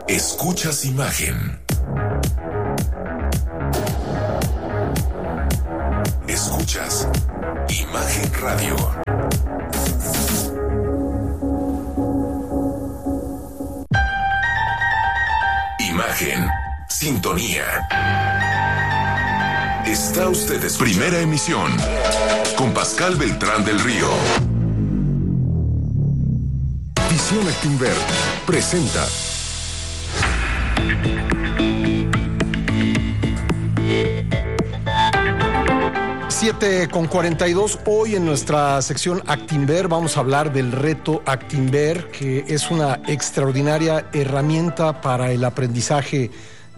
Escuchas imagen. Escuchas Imagen Radio. Imagen. Sintonía. Está usted en Primera Emisión con Pascal Beltrán del Río. Visión Actinver presenta 7:42. Hoy en nuestra sección Actinver vamos a hablar del reto Actinver, que es una extraordinaria herramienta para el aprendizaje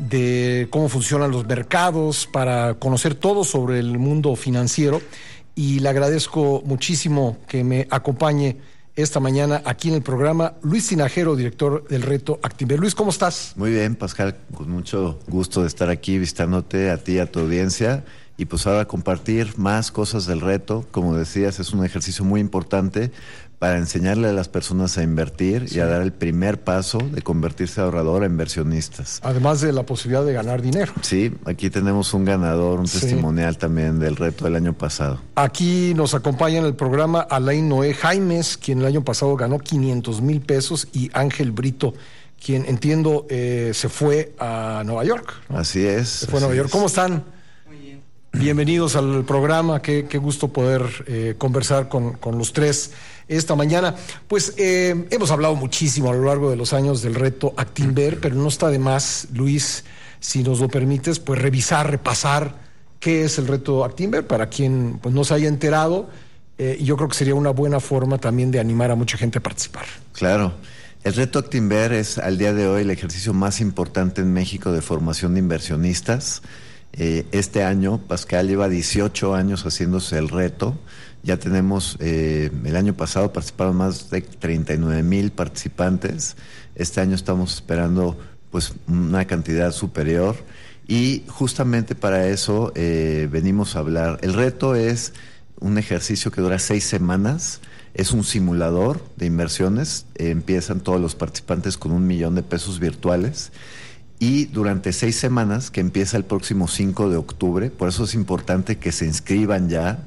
de cómo funcionan los mercados, para conocer todo sobre el mundo financiero. Y le agradezco muchísimo que me acompañe esta mañana aquí en el programa Luis Tinajero, director del reto Actinver. Luis, ¿cómo estás? Muy bien, Pascal, con mucho gusto de estar aquí visitándote a ti y a tu audiencia. Y pues ahora compartir más cosas del reto. Como decías, es un ejercicio muy importante para enseñarle a las personas a invertir, sí, y a dar el primer paso de convertirse de ahorrador a inversionistas. Además de la posibilidad de ganar dinero. Sí, aquí tenemos un ganador, un sí, testimonial también del reto del año pasado. Aquí nos acompaña en el programa Alain Noé Jaimes, quien el año pasado ganó 500,000 pesos, y Ángel Brito, quien entiendo se fue a Nueva York, ¿no? Así es. Se fue a Nueva York. ¿Cómo están? Bienvenidos al programa, qué gusto poder conversar con los tres esta mañana. Pues hemos hablado muchísimo a lo largo de los años del reto Actinver, pero no está de más, Luis, si nos lo permites, pues repasar qué es el reto Actinver para quien pues no se haya enterado, y yo creo que sería una buena forma también de animar a mucha gente a participar. Claro. El reto Actinver es al día de hoy el ejercicio más importante en México de formación de inversionistas. Este año, Pascal lleva 18 años haciéndose el reto. Ya tenemos, el año pasado participaron más de 39,000 participantes. Este año estamos esperando pues una cantidad superior. Y justamente para eso venimos a hablar. El reto es un ejercicio que dura 6 semanas. Es un simulador de inversiones. Empiezan todos los participantes con $1,000,000 virtuales. Y durante 6 semanas, que empieza el próximo 5 de octubre, por eso es importante que se inscriban ya.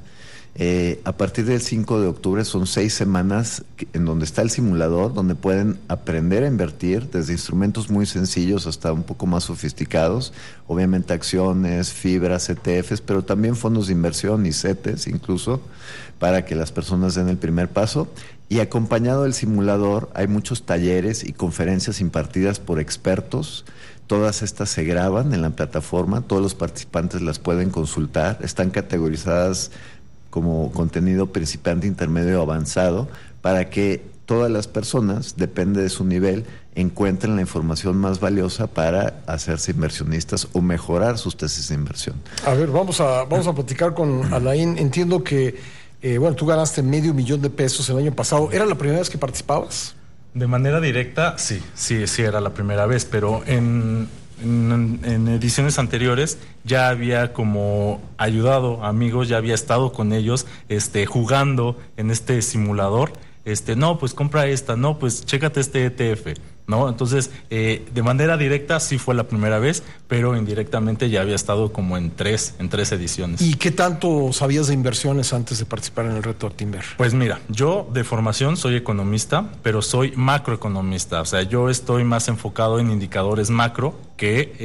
A partir del 5 de octubre son 6 semanas en donde está el simulador, donde pueden aprender a invertir desde instrumentos muy sencillos hasta un poco más sofisticados, obviamente acciones, fibras, ETFs, pero también fondos de inversión y CETES incluso, para que las personas den el primer paso. Y acompañado del simulador hay muchos talleres y conferencias impartidas por expertos. Todas estas se graban en la plataforma, todos los participantes las pueden consultar, están categorizadas como contenido principiante, intermedio o avanzado, para que todas las personas, depende de su nivel, encuentren la información más valiosa para hacerse inversionistas o mejorar sus tesis de inversión. A ver, vamos a platicar con Alain. Entiendo que, tú ganaste $500,000 el año pasado. ¿Era la primera vez que participabas? De manera directa, sí era la primera vez, pero en ediciones anteriores ya había como ayudado a amigos, ya había estado con ellos jugando en este simulador. No, pues compra esta, no, pues chécate este ETF, ¿no? Entonces, de manera directa sí fue la primera vez, pero indirectamente ya había estado como en tres ediciones. ¿Y qué tanto sabías de inversiones antes de participar en el reto Actinver? Pues mira, yo de formación soy economista, pero soy macroeconomista, o sea, yo estoy más enfocado en indicadores macro que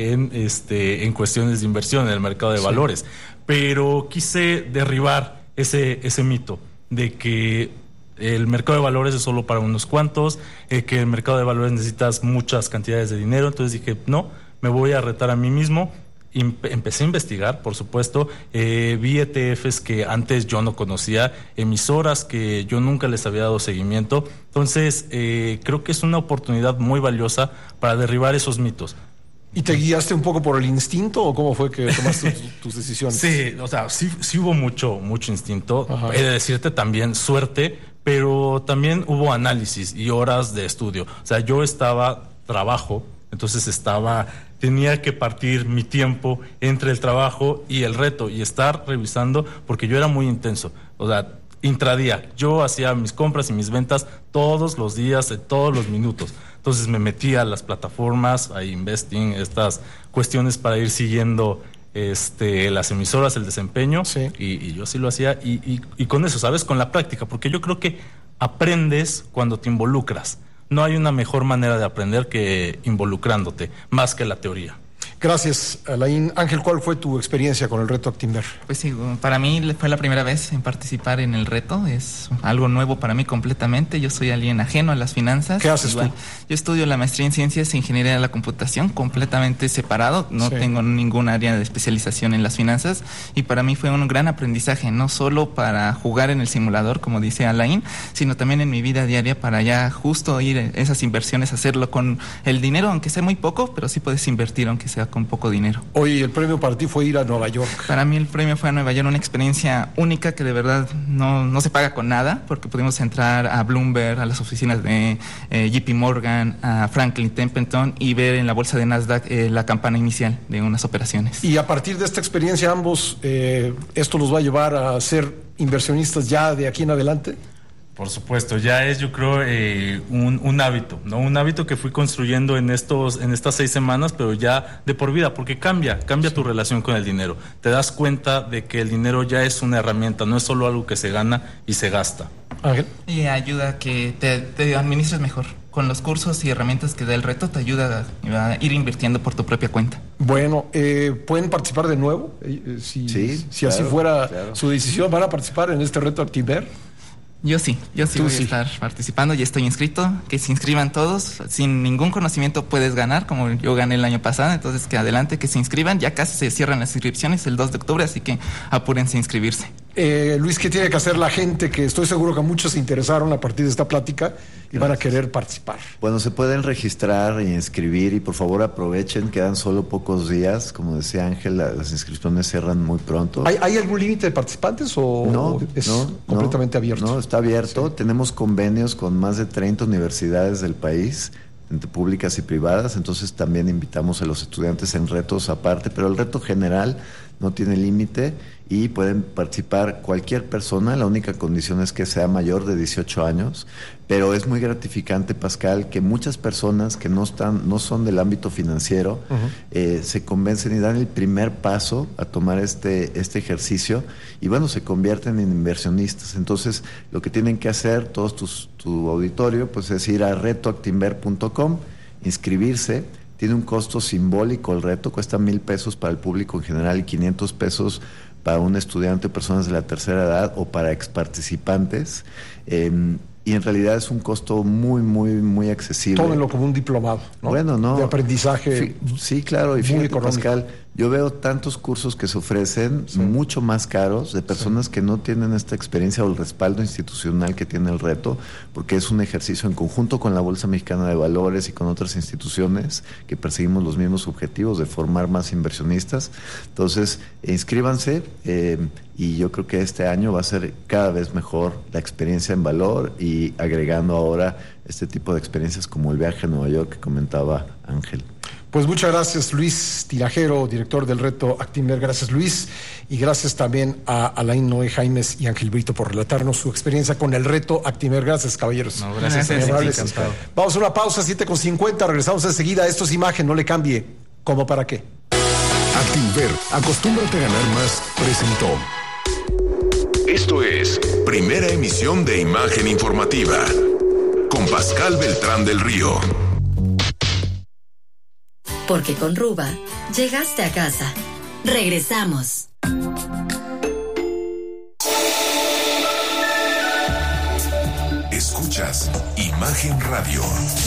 en cuestiones de inversión en el mercado de valores, pero quise derribar ese mito de que el mercado de valores es solo para unos cuantos, que el mercado de valores necesitas muchas cantidades de dinero. Entonces dije, no, me voy a retar a mí mismo. Empecé a investigar, por supuesto, vi ETFs que antes yo no conocía, emisoras que yo nunca les había dado seguimiento. Entonces, creo que es una oportunidad muy valiosa para derribar esos mitos. ¿Y te guiaste un poco por el instinto o cómo fue que tomaste tus decisiones? Sí, o sea, sí hubo mucho instinto. Ajá. He de decirte también suerte, pero también hubo análisis y horas de estudio. O sea, yo trabajo, entonces tenía que partir mi tiempo entre el trabajo y el reto y estar revisando, porque yo era muy intenso. O sea, intradía. Yo hacía mis compras y mis ventas todos los días, todos los minutos. Entonces me metí a las plataformas, a Investing, estas cuestiones para ir siguiendo las emisoras, el desempeño, sí. y yo sí lo hacía, y con eso, ¿sabes? Con la práctica, porque yo creo que aprendes cuando te involucras. No hay una mejor manera de aprender que involucrándote, más que la teoría. Gracias, Alain. Ángel, ¿cuál fue tu experiencia con el reto Actinver? Pues sí, para mí fue la primera vez en participar en el reto. Es algo nuevo para mí completamente. Yo soy alguien ajeno a las finanzas. ¿Qué haces Igual, tú? Yo estudio la maestría en Ciencias e Ingeniería de la Computación, completamente separado. No tengo ningún área de especialización en las finanzas. Y para mí fue un gran aprendizaje, no solo para jugar en el simulador, como dice Alain, sino también en mi vida diaria para ya justo ir a esas inversiones, hacerlo con el dinero, aunque sea muy poco, pero sí puedes invertir, aunque sea con poco dinero. Oye, el premio para ti fue ir a Nueva York. Para mí el premio fue a Nueva York, una experiencia única que de verdad no se paga con nada, porque pudimos entrar a Bloomberg, a las oficinas de JP Morgan, a Franklin Templeton y ver en la bolsa de Nasdaq la campana inicial de unas operaciones. Y a partir de esta experiencia ambos, ¿esto los va a llevar a ser inversionistas ya de aquí en adelante? Por supuesto, ya es, yo creo, un hábito, ¿no? Un hábito que fui construyendo en estas 6 semanas, pero ya de por vida, porque cambia tu relación con el dinero. Te das cuenta de que el dinero ya es una herramienta, no es solo algo que se gana y se gasta. Ángel. Y ayuda a que te administres mejor. Con los cursos y herramientas que da el reto, te ayuda a ir invirtiendo por tu propia cuenta. Bueno, ¿pueden participar de nuevo? Si claro, así fuera claro. su decisión, ¿van a participar en este reto Actinver? Yo sí voy a estar participando, ya estoy inscrito, que se inscriban todos, sin ningún conocimiento puedes ganar, como yo gané el año pasado, entonces que adelante, que se inscriban, ya casi se cierran las inscripciones el 2 de octubre, así que apúrense a inscribirse. Luis, ¿qué tiene que hacer la gente? Que estoy seguro que muchos se interesaron a partir de esta plática y van a querer participar. Bueno, se pueden registrar y inscribir y por favor aprovechen, quedan solo pocos días, como decía Ángel, las inscripciones cierran muy pronto. ¿Hay algún límite de participantes o es completamente abierto? No, está abierto. Tenemos convenios con más de 30 universidades del país, entre públicas y privadas, entonces también invitamos a los estudiantes en retos aparte, pero el reto general no tiene límite y pueden participar cualquier persona, la única condición es que sea mayor de 18 años, pero es muy gratificante, Pascal, que muchas personas que no son del ámbito financiero se convencen y dan el primer paso a tomar este ejercicio y bueno, se convierten en inversionistas. Entonces, lo que tienen que hacer todos tu auditorio, pues es ir a retoactinver.com, inscribirse. Tiene un costo simbólico el reto, cuesta $1,000 para el público en general y $500 para un estudiante o personas de la tercera edad o para exparticipantes. Y en realidad es un costo muy, muy, muy accesible. Tómenlo como un diplomado, ¿no? Bueno, no. De aprendizaje. Sí, claro. Y fíjate, económico. Pascal, yo veo tantos cursos que se ofrecen mucho más caros de personas que no tienen esta experiencia o el respaldo institucional que tiene el reto, porque es un ejercicio en conjunto con la Bolsa Mexicana de Valores y con otras instituciones que perseguimos los mismos objetivos de formar más inversionistas. Entonces, inscríbanse y yo creo que este año va a ser cada vez mejor la experiencia en valor y agregando ahora este tipo de experiencias como el viaje a Nueva York que comentaba Ángel. Pues muchas gracias, Luis Tirajero, director del reto Actinver. Gracias, Luis. Y gracias también a Alain Noé Jaimes y Ángel Brito por relatarnos su experiencia con el reto Actinver. Gracias, caballeros. No, gracias. Encantado. Vamos a una pausa, 7:50. Regresamos enseguida. Esto es Imagen, no le cambie. ¿Cómo para qué? Actinver, acostúmbrate a ganar más, presentó. Esto es Primera Emisión de Imagen Informativa con Pascal Beltrán del Río. Porque con Ruba llegaste a casa. Regresamos. Escuchas Imagen Radio.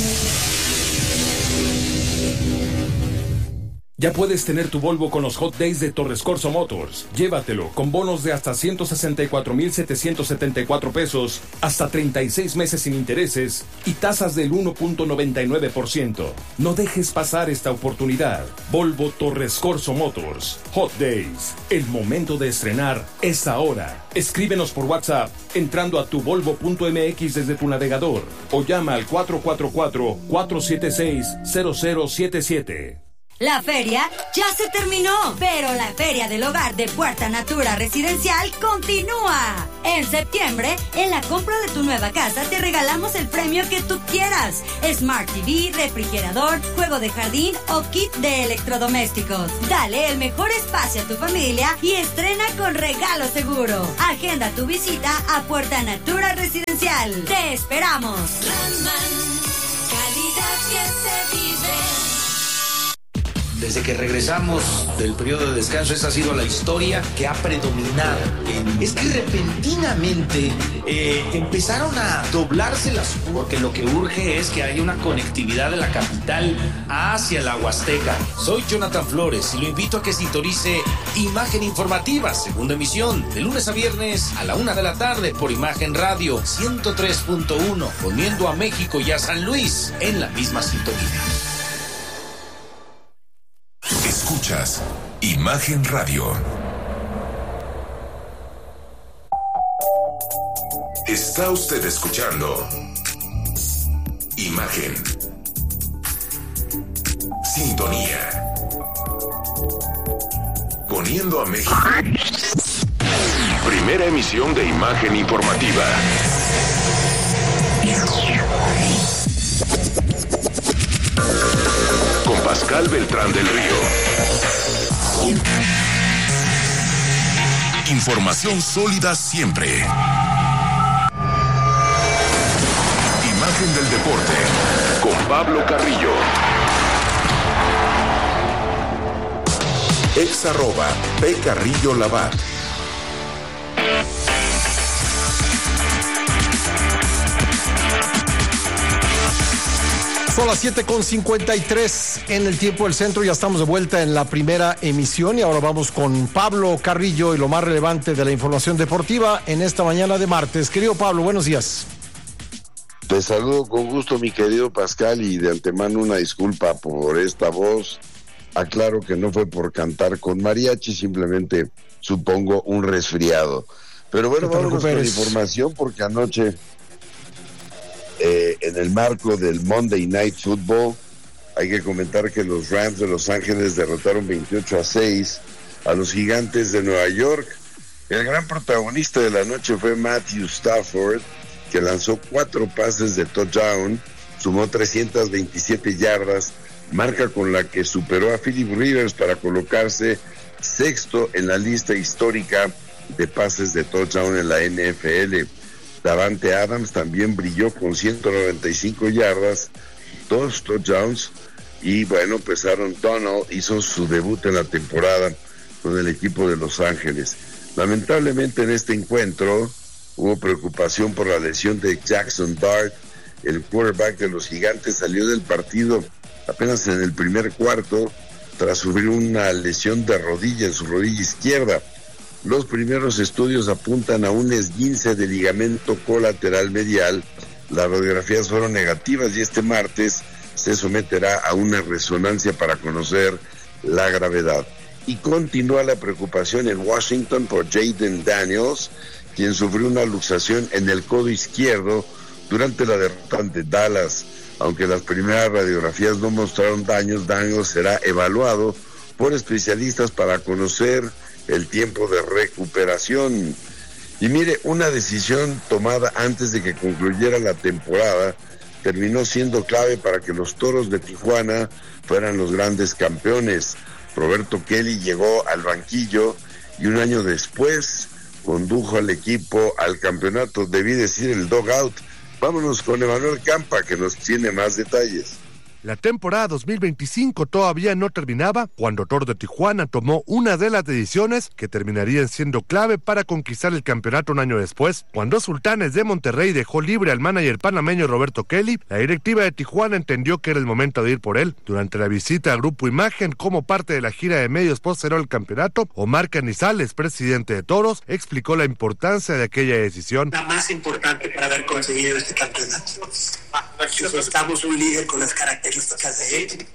Ya puedes tener tu Volvo con los Hot Days de Torres Corso Motors. Llévatelo con bonos de hasta 164,774 pesos, hasta 36 meses sin intereses y tasas del 1.99%. No dejes pasar esta oportunidad. Volvo Torres Corso Motors. Hot Days. El momento de estrenar es ahora. Escríbenos por WhatsApp entrando a tuvolvo.mx desde tu navegador o llama al 444-476-0077. La feria ya se terminó, pero la Feria del Hogar de Puerta Natura Residencial continúa. En septiembre, en la compra de tu nueva casa te regalamos el premio que tú quieras. Smart TV, refrigerador, juego de jardín o kit de electrodomésticos. Dale el mejor espacio a tu familia y estrena con regalo seguro. Agenda tu visita a Puerta Natura Residencial. ¡Te esperamos! Calidad que se vive. Desde que regresamos del periodo de descanso, esa ha sido la historia que ha predominado. Es que repentinamente empezaron a doblarse las curvas, porque lo que urge es que haya una conectividad de la capital hacia la Huasteca. Soy Jonathan Flores y lo invito a que sintonice Imagen Informativa, segunda emisión, de lunes a viernes a la 1 de la tarde por Imagen Radio 103.1, poniendo a México y a San Luis en la misma sintonía. Escuchas Imagen Radio. Está usted escuchando Imagen. Sintonía. Poniendo a México. Primera emisión de Imagen Informativa. Con Pascal Beltrán del Río. Información sólida siempre. Imagen del deporte con Pablo Carrillo. @PCarrilloLabat. Son las 7:53 en el tiempo del centro. Ya estamos de vuelta en la primera emisión y ahora vamos con Pablo Carrillo y lo más relevante de la información deportiva en esta mañana de martes. Querido Pablo, buenos días. Te saludo con gusto, mi querido Pascal, y de antemano una disculpa por esta voz. Aclaro que no fue por cantar con mariachi, simplemente supongo un resfriado. Pero bueno, vamos con la información porque anoche... en el marco del Monday Night Football, hay que comentar que los Rams de Los Ángeles derrotaron 28-6 a los Gigantes de Nueva York. El gran protagonista de la noche fue Matthew Stafford, que lanzó 4 pases de touchdown, sumó 327 yardas, marca con la que superó a Philip Rivers para colocarse sexto en la lista histórica de pases de touchdown en la NFL. Davante Adams también brilló con 195 yardas, 2 touchdowns, y bueno, pues Aaron Donald hizo su debut en la temporada con el equipo de Los Ángeles. Lamentablemente en este encuentro hubo preocupación por la lesión de Jackson Dart. El quarterback de los Gigantes salió del partido apenas en el primer cuarto tras sufrir una lesión de rodilla en su rodilla izquierda. Los primeros estudios apuntan a un esguince de ligamento colateral medial. Las radiografías fueron negativas y este martes se someterá a una resonancia para conocer la gravedad. Y continúa la preocupación en Washington por Jaden Daniels, quien sufrió una luxación en el codo izquierdo durante la derrota ante Dallas. Aunque las primeras radiografías no mostraron daños, Daniels será evaluado por especialistas para conocer el tiempo de recuperación. Y mire, una decisión tomada antes de que concluyera la temporada terminó siendo clave para que los Toros de Tijuana fueran los grandes campeones. Roberto Kelly llegó al banquillo y un año después condujo al equipo al campeonato, debí decir el dugout. Vámonos con Emanuel Campa, que nos tiene más detalles. La temporada 2025 todavía no terminaba cuando Toro de Tijuana tomó una de las decisiones que terminarían siendo clave para conquistar el campeonato un año después. Cuando Sultanes de Monterrey dejó libre al manager panameño Roberto Kelly, la directiva de Tijuana entendió que era el momento de ir por él. Durante la visita al Grupo Imagen como parte de la gira de medios posterior al campeonato, Omar Canizales, presidente de Toros, explicó la importancia de aquella decisión. La más importante para haber conseguido este campeonato. Necesitamos un líder con las características de él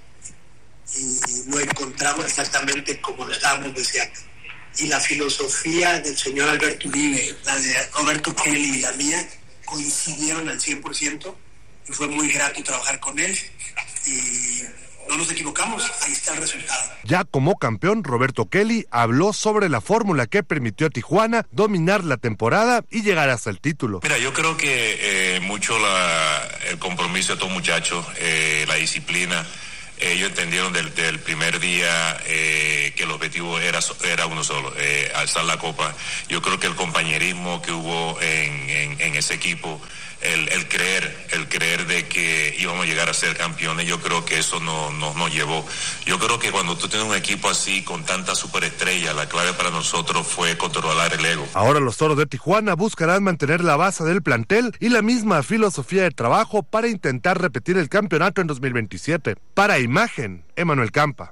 y lo encontramos exactamente como lo estábamos deseando. Y la filosofía del señor Alberto Uribe, la de Roberto Kelly y la mía coincidieron al 100% y fue muy grato trabajar con él y no nos equivocamos, ahí está el resultado. Ya como campeón, Roberto Kelly habló sobre la fórmula que permitió a Tijuana dominar la temporada y llegar hasta el título. Mira, yo creo que mucho el compromiso de todos muchachos, la disciplina. Ellos entendieron desde el primer día que el objetivo era uno solo, alzar la copa. Yo creo que el compañerismo que hubo en ese equipo, el creer de que íbamos a llegar a ser campeones, yo creo que eso nos llevó. Yo creo que cuando tú tienes un equipo así con tantas superestrellas, la clave para nosotros fue controlar el ego. Ahora los Toros de Tijuana buscarán mantener la base del plantel y la misma filosofía de trabajo para intentar repetir el campeonato en 2027. Para Imagen, Emanuel Campa.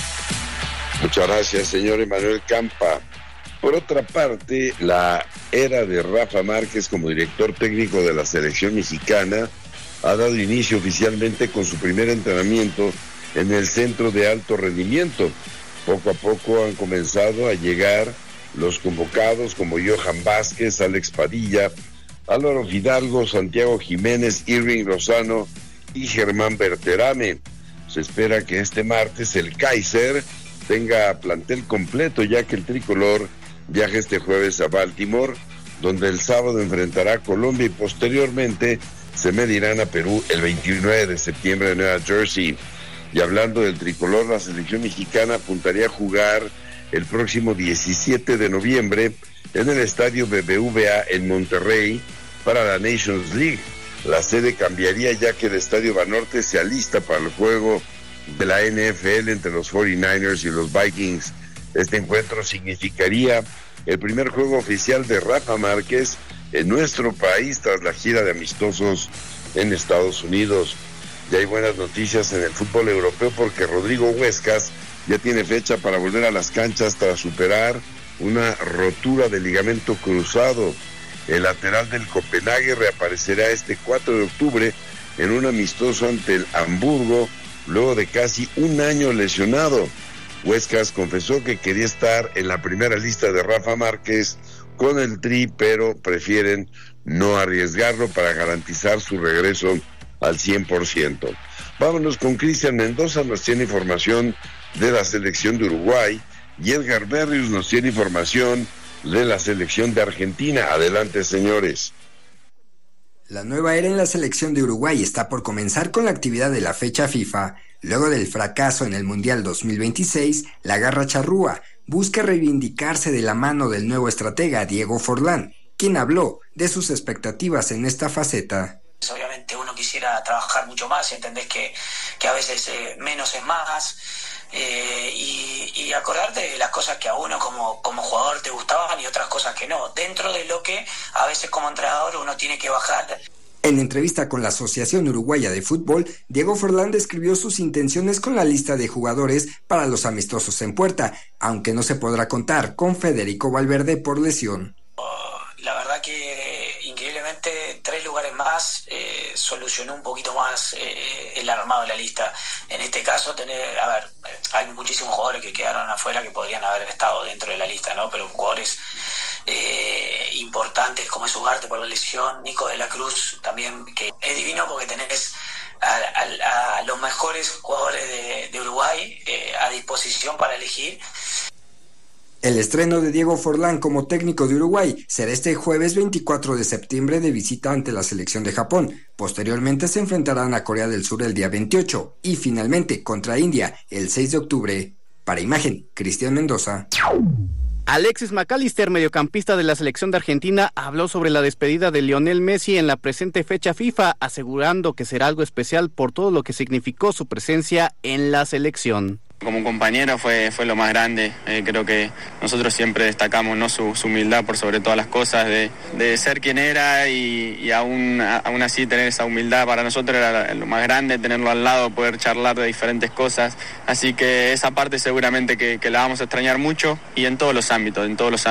Muchas gracias, señor Emanuel Campa. Por otra parte, la era de Rafa Márquez como director técnico de la selección mexicana ha dado inicio oficialmente con su primer entrenamiento en el centro de alto rendimiento. Poco a poco han comenzado a llegar los convocados como Johan Vázquez, Alex Padilla, Álvaro Fidalgo, Santiago Jiménez, Irving Lozano y Germán Berterame. Se espera que este martes el Kaiser tenga plantel completo, ya que el tricolor viaja este jueves a Baltimore, donde el sábado enfrentará a Colombia y posteriormente se medirán a Perú el 29 de septiembre en Nueva Jersey. Y hablando del tricolor, la selección mexicana apuntaría a jugar el próximo 17 de noviembre en el estadio BBVA en Monterrey para la Nations League. La sede cambiaría ya que el estadio Banorte se alista para el juego de la NFL entre los 49ers y los Vikings. Este encuentro significaría el primer juego oficial de Rafa Márquez en nuestro país tras la gira de amistosos en Estados Unidos. Ya hay buenas noticias en el fútbol europeo porque Rodrigo Huescas ya tiene fecha para volver a las canchas tras superar una rotura de ligamento cruzado. El lateral del Copenhague reaparecerá este 4 de octubre en un amistoso ante el Hamburgo luego de casi un año lesionado. Huescas confesó que quería estar en la primera lista de Rafa Márquez con el Tri, pero prefieren no arriesgarlo para garantizar su regreso al 100%. Vámonos con Cristian Mendoza, nos tiene información de la selección de Uruguay, y Edgar Berrios nos tiene información de la selección de Argentina. Adelante, señores. La nueva era en la selección de Uruguay está por comenzar con la actividad de la fecha FIFA. Luego del fracaso en el Mundial 2026, la Garra Charrúa busca reivindicarse de la mano del nuevo estratega Diego Forlán, quien habló de sus expectativas en esta faceta. Obviamente uno quisiera trabajar mucho más y entendés que a veces menos es más, y acordarte de las cosas que a uno como jugador te gustaban y otras cosas que no, dentro de lo que a veces como entrenador uno tiene que bajar. En entrevista con la Asociación Uruguaya de Fútbol, Diego Forlán describió sus intenciones con la lista de jugadores para los amistosos en puerta, aunque no se podrá contar con Federico Valverde por lesión. La verdad que increíblemente 3 lugares más solucionó un poquito más el armado de la lista. En este caso hay muchísimos jugadores que quedaron afuera que podrían haber estado dentro de la lista, ¿no? Pero jugadores importantes como es Ugarte por la lesión, Nico de la Cruz también, que es divino porque tenés a los mejores jugadores de Uruguay a disposición para elegir. El estreno de Diego Forlán como técnico de Uruguay será este jueves 24 de septiembre de visita ante la selección de Japón. Posteriormente se enfrentarán a Corea del Sur el día 28 y finalmente contra India el 6 de octubre. Para Imagen, Cristian Mendoza. Alexis McAllister, mediocampista de la selección de Argentina, habló sobre la despedida de Lionel Messi en la presente fecha FIFA, asegurando que será algo especial por todo lo que significó su presencia en la selección. Como compañero fue lo más grande. Creo que nosotros siempre destacamos, ¿no?, su humildad por sobre todas las cosas, de ser quien era y aún así tener esa humildad. Para nosotros era lo más grande, tenerlo al lado, poder charlar de diferentes cosas. Así que esa parte seguramente que la vamos a extrañar mucho, y en todos los ámbitos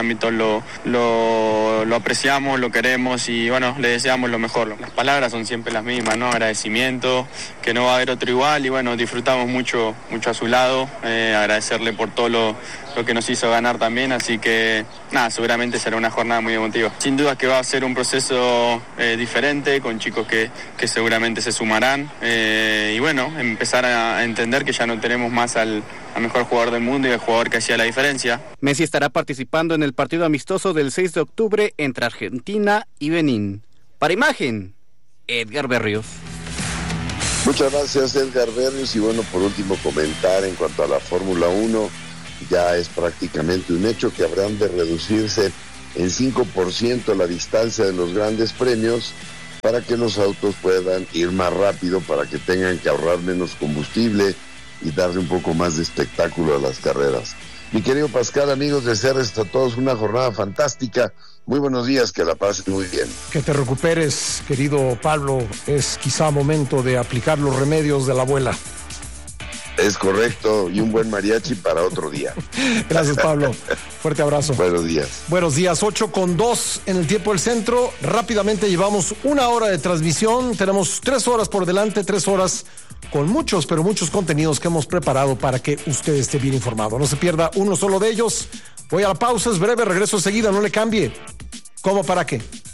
lo apreciamos, lo queremos y bueno, le deseamos lo mejor. Las palabras son siempre las mismas, ¿no? Agradecimiento, que no va a haber otro igual y bueno, disfrutamos mucho a su lado. todo, agradecerle por todo lo que nos hizo ganar también, así que nada, seguramente será una jornada muy emotiva. Sin duda que va a ser un proceso diferente, con chicos que seguramente se sumarán, y bueno, empezar a entender que ya no tenemos más al mejor jugador del mundo y al jugador que hacía la diferencia. Messi estará participando en el partido amistoso del 6 de octubre entre Argentina y Benín. Para Imagen, Edgar Berrios. Muchas gracias, Edgar Berrios. Y bueno, por último, comentar en cuanto a la Fórmula 1, ya es prácticamente un hecho que habrán de reducirse en 5% la distancia de los grandes premios para que los autos puedan ir más rápido, para que tengan que ahorrar menos combustible y darle un poco más de espectáculo a las carreras. Mi querido Pascal, amigos, desearles a todos una jornada fantástica. Muy buenos días, que la pasen muy bien. Que te recuperes, querido Pablo. Es quizá momento de aplicar los remedios de la abuela. Es correcto, y un buen mariachi para otro día. Gracias, Pablo. Fuerte abrazo. Buenos días. Buenos días, 8:02 en el tiempo del centro. Rápidamente llevamos 1 hora de transmisión. Tenemos 3 horas por delante, 3 horas con muchos, pero muchos contenidos que hemos preparado para que usted esté bien informado. No se pierda uno solo de ellos. Voy a la pausa, es breve, regreso enseguida, no le cambie. ¿Cómo para qué?